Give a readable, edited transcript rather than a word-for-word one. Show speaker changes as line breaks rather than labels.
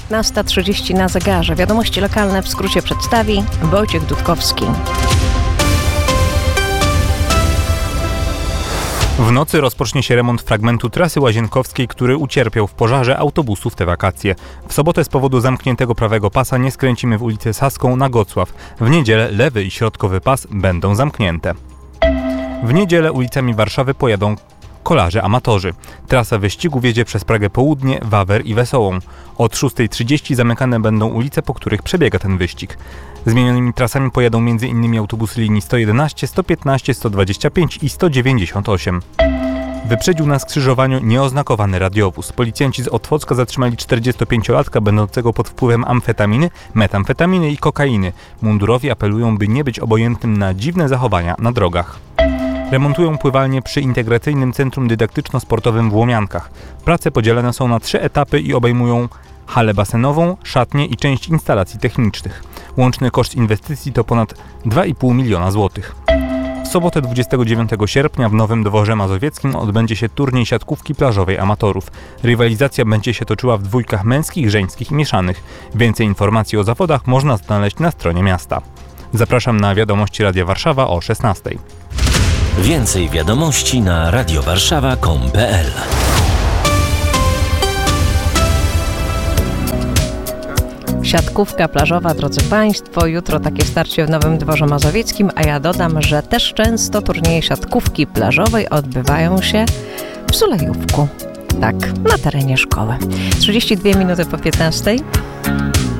15:30 na zegarze. Wiadomości lokalne w skrócie przedstawi Wojciech Dudkowski.
W nocy rozpocznie się remont fragmentu trasy łazienkowskiej, który ucierpiał w pożarze autobusu w te wakacje. W sobotę z powodu zamkniętego prawego pasa nie skręcimy w ulicę Saską na Gocław. W niedzielę lewy i środkowy pas będą zamknięte. W niedzielę ulicami Warszawy pojadą kolarze amatorzy. Trasa wyścigu wiedzie przez Pragę Południe, Wawer i Wesołą. Od 6:30 zamykane będą ulice, po których przebiega ten wyścig. Zmienionymi trasami pojadą m.in. autobusy linii 111, 115, 125 i 198. Wyprzedził na skrzyżowaniu nieoznakowany radiowóz. Policjanci z Otwocka zatrzymali 45-latka będącego pod wpływem amfetaminy, metamfetaminy i kokainy. Mundurowi apelują, by nie być obojętnym na dziwne zachowania na drogach. Remontują pływalnię przy Integracyjnym Centrum Dydaktyczno-Sportowym w Łomiankach. Prace podzielone są na 3 etapy i obejmują halę basenową, szatnię i część instalacji technicznych. Łączny koszt inwestycji to ponad 2,5 miliona złotych. W sobotę 29 sierpnia w Nowym Dworze Mazowieckim odbędzie się turniej siatkówki plażowej amatorów. Rywalizacja będzie się toczyła w dwójkach męskich, żeńskich i mieszanych. Więcej informacji o zawodach można znaleźć na stronie miasta. Zapraszam na wiadomości Radia Warszawa o 16:00.
Więcej wiadomości na radiowarszawa.com.pl.
Siatkówka plażowa, drodzy Państwo, jutro takie starcie w Nowym Dworze Mazowieckim, a ja dodam, że też często turnieje siatkówki plażowej odbywają się w Sulejówku, tak, na terenie szkoły. 32 minuty po 15:00.